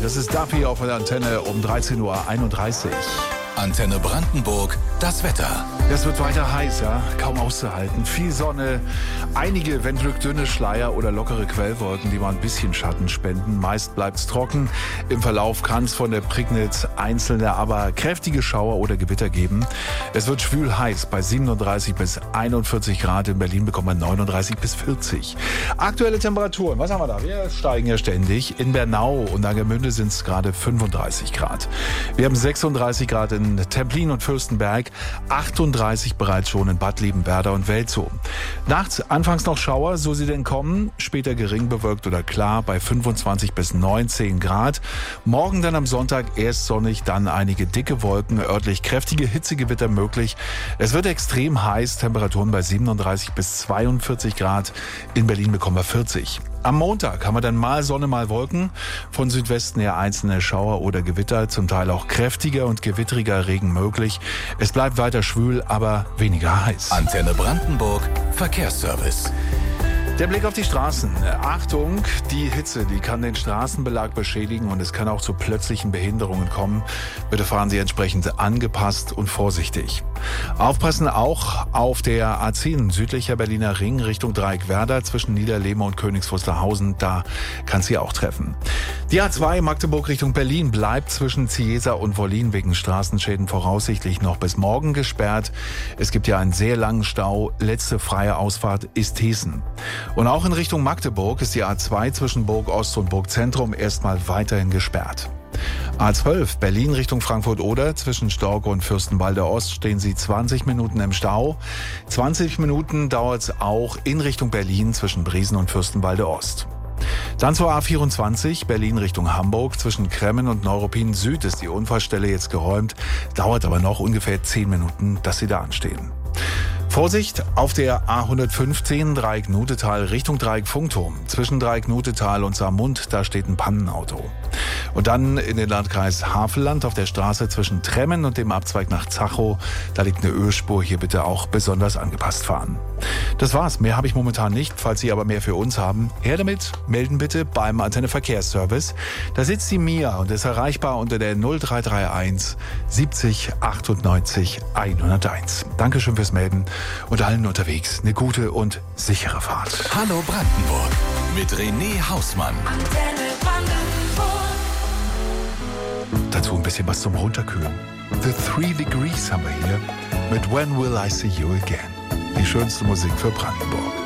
Das ist Duffy auf der Antenne um 13.31 Uhr. Antenne Brandenburg, das Wetter. Es wird weiter heiß, ja, kaum auszuhalten. Viel Sonne, einige, wenn Glück, dünne Schleier oder lockere Quellwolken, die mal ein bisschen Schatten spenden. Meist bleibt's trocken. Im Verlauf kann es von der Prignitz einzelne, aber kräftige Schauer oder Gewitter geben. Es wird schwül heiß. Bei 37 bis 41 Grad. In Berlin bekommt man 39 bis 40. Aktuelle Temperaturen, was haben wir da? Wir steigen ja ständig. In Bernau und Angermünde sind es gerade 35 Grad. Wir haben 36 Grad in Templin und Fürstenberg, 38 bereits schon in Bad Liebenwerda und Welzow. Nachts anfangs noch Schauer, so sie denn kommen, später gering bewölkt oder klar bei 25 bis 19 Grad. Morgen dann am Sonntag erst sonnig, dann einige dicke Wolken, örtlich kräftige Hitzegewitter möglich. Es wird extrem heiß, Temperaturen bei 37 bis 42 Grad. In Berlin bekommen wir 40. Am Montag haben wir dann mal Sonne, mal Wolken. Von Südwesten her einzelne Schauer oder Gewitter, zum Teil auch kräftiger und gewittriger Regen möglich. Es bleibt weiter schwül, aber weniger heiß. Antenne Brandenburg, Verkehrsservice. Der Blick auf die Straßen. Achtung, die Hitze, die kann den Straßenbelag beschädigen und es kann auch zu plötzlichen Behinderungen kommen. Bitte fahren Sie entsprechend angepasst und vorsichtig. Aufpassen auch auf der A10 südlicher Berliner Ring Richtung Dreieckwerder zwischen Niederlehme und Königs Wusterhausen. Da kann Sie auch treffen. Die A2 Magdeburg Richtung Berlin bleibt zwischen Cieza und Wollin wegen Straßenschäden voraussichtlich noch bis morgen gesperrt. Es gibt ja einen sehr langen Stau. Letzte freie Ausfahrt ist Hessen. Und auch in Richtung Magdeburg ist die A2 zwischen Burg Ost und Burg Zentrum erstmal weiterhin gesperrt. A12 Berlin Richtung Frankfurt-Oder zwischen Storke und Fürstenwalde Ost stehen Sie 20 Minuten im Stau. 20 Minuten dauert es auch in Richtung Berlin zwischen Briesen und Fürstenwalde Ost. Dann zur A24 Berlin Richtung Hamburg. Zwischen Kremmen und Neuruppin Süd ist die Unfallstelle jetzt geräumt. Dauert aber noch ungefähr 10 Minuten, dass Sie da anstehen. Vorsicht auf der A115 Dreieck-Nutetal Richtung Dreieck-Funkturm. Zwischen Dreieck-Nutetal und Saarmund, da steht ein Pannenauto. Und dann in den Landkreis Havelland auf der Straße zwischen Tremmen und dem Abzweig nach Zachow. Da liegt eine Ölspur, hier bitte auch besonders angepasst fahren. Das war's, mehr habe ich momentan nicht. Falls Sie aber mehr für uns haben, her damit, melden bitte beim Antenne Verkehrsservice. Da sitzt die Mia und ist erreichbar unter der 0331 70 98 101. Dankeschön fürs Melden und allen unterwegs eine gute und sichere Fahrt. Hallo Brandenburg mit René Hausmann. Antenne Brandenburg. Dazu ein bisschen was zum Runterkühlen. The 3 Degrees haben wir hier mit When Will I See You Again. Die schönste Musik für Brandenburg.